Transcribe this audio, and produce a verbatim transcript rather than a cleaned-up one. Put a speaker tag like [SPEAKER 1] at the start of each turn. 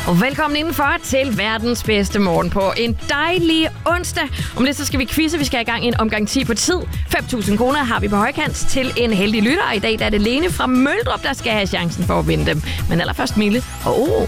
[SPEAKER 1] Og velkommen indenfor til verdens bedste morgen på en dejlig onsdag. Om lidt så skal vi quizze. Vi skal i gang i en omgang ti på tid. fem tusind kroner har vi på højkant til en heldig lytter. I dag der er det Lene fra Møldrup, der skal have chancen for at vinde dem. Men allerførst Mille og Oro.